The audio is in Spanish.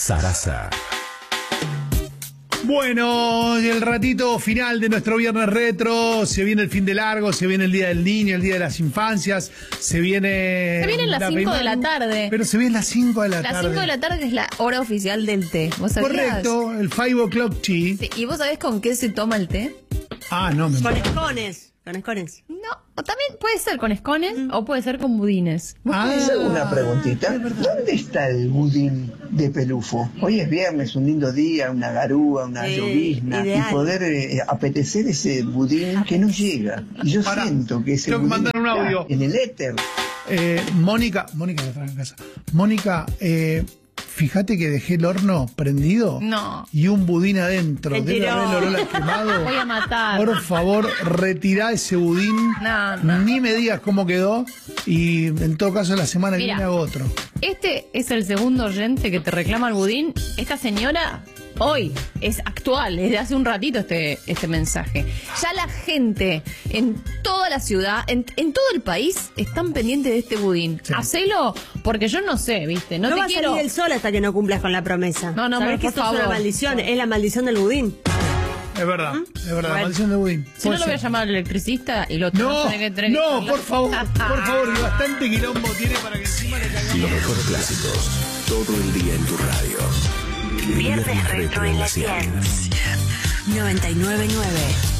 Sarasa. Bueno, el ratito final de nuestro viernes retro, se viene el fin de largo, se viene el Día del Niño, el Día de las Infancias, se vienen las 5 de la tarde. Pero se viene las 5 de la tarde. Las 5 de la tarde es la hora oficial del té. ¿Vos sabías? Correcto, el 5 o'clock tea. Sí, ¿y vos sabés con qué se toma el té? Ah, no, me Con escones. Con escones. No, o también puede ser con escones o puede ser con budines. Una preguntita. ¿Dónde está el budín de Pelufo? Hoy es viernes, un lindo día, una garúa, una llovizna, ideal. y poder apetecer ese budín que no llega. Y yo siento que ese tengo que budín mandar un está audio. en el éter. Mónica la trae en casa. Mónica, fíjate que dejé el horno prendido. No. Y un budín adentro. Debe Mentira. haber el olor a quemado. Voy a matar. Por favor, retirá ese budín. No. Ni me digas cómo quedó. Y en todo caso, la semana que Mira. viene hago otro. Este es el segundo oyente que te reclama el budín. Esta señora hoy es actual, es de hace un ratito este mensaje. Ya la gente en toda la ciudad, en todo el país, están pendientes de este budín. Sí. Hacelo porque yo no sé, ¿viste? No No te va a quiero. salir el sol hasta que no cumplas con la promesa. No, ¿Sabés pero que por esto es favor. una maldición? Es la maldición del budín. Es verdad, la Bueno. maldición de budín. Si no, lo voy a llamar al electricista y lo tengo que tener. No, por favor, y bastante quilombo tiene para que encima le caiga. Los mejores clásicos. Todo el día en tu radio. Viernes retro en la 100. 99.9.